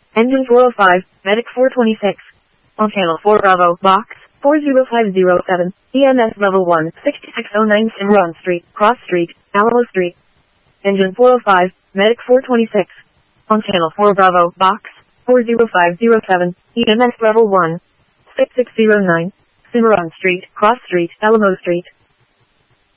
Engine 405, Medic 426. On channel 4 Bravo, box 40507, EMS level 1, 6609 Cimarron Street, Cross Street, Alamo Street. Engine 405, Medic 426. On channel 4 Bravo, box 40507, EMS level 1, 6609, Cimarron Street, Cross Street, Alamo Street.